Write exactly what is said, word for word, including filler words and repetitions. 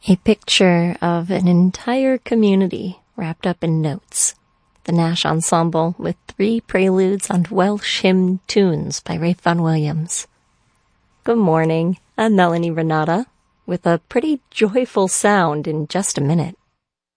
A picture of an entire community wrapped up in notes. The Nash Ensemble with three preludes on Welsh hymn tunes by Ralph Vaughan Williams. Good morning, I'm Melanie Renata with a pretty joyful sound in just a minute.